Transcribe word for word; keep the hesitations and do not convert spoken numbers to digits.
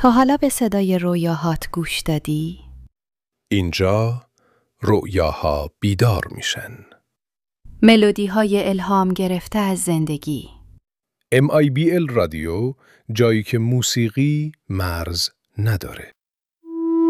تا حالا به صدای رویاهات گوش دادی؟ اینجا رؤیاها بیدار میشن. ملودی های الهام گرفته از زندگی. ام آی بی ال رادیو، جایی که موسیقی مرز نداره.